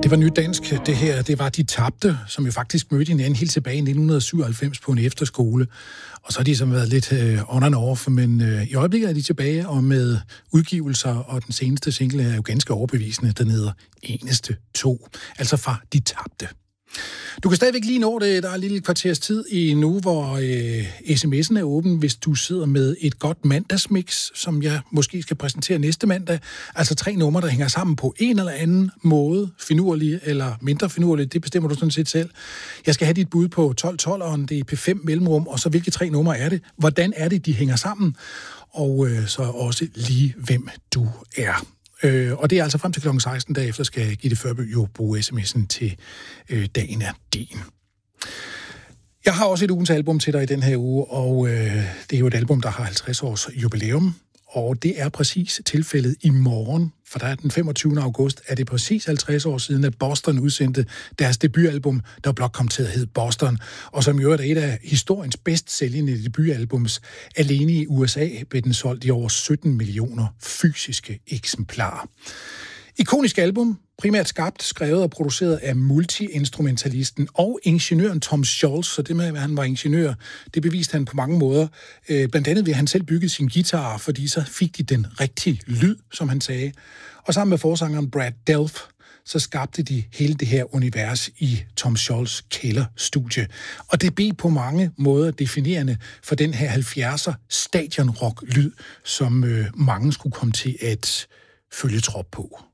Det var nydansk, det her. Det var De Tabte, som jo faktisk mødte hinanden helt tilbage i 1997 på en efterskole. Og så har de været lidt on and off, men i øjeblikket er de tilbage, og med udgivelser, og den seneste single er jo ganske overbevisende. Den hedder Eneste To, altså fra De Tabte. Du kan stadigvæk lige nå det. Der er lige et kvarters tid i nu, hvor sms'en er åben, hvis du sidder med et godt mandagsmix, som jeg måske skal præsentere næste mandag. Altså 3 numre, der hænger sammen på en eller anden måde, finurlig eller mindre finurlig. Det bestemmer du sådan set selv. Jeg skal have dit bud på 12-12'eren, det er P5 mellemrum, og så hvilke 3 numre er det? Hvordan er det, de hænger sammen? Og så også lige, hvem du er. Og det er altså frem til kl. 16, derefter skal Gitte Førby jo bruge sms'en til Dagen er din. Jeg har også et ugens album til dig i den her uge, og det er jo et album, der har 50 års jubilæum. Og det er præcis tilfældet i morgen, for der er den 25. august, er det præcis 50 år siden, at Boston udsendte deres debutalbum, der blot kom til at hedde Boston, og som jo er et af historiens bedst sælgende debutalbums. Alene i USA blev den solgt i over 17 millioner fysiske eksemplarer. Ikonisk album, primært skabt, skrevet og produceret af multi-instrumentalisten og ingeniøren Tom Scholz, så det med, at han var ingeniør, det beviste han på mange måder. Blandt andet ved, at han selv byggede sin guitar, fordi så fik de den rigtige lyd, som han sagde. Og sammen med forsangeren Brad Delp, så skabte de hele det her univers i Tom Scholz' kælderstudie. Og det blev på mange måder definerende for den her 70'er stadionrock-lyd, som mange skulle komme til at følge trop på.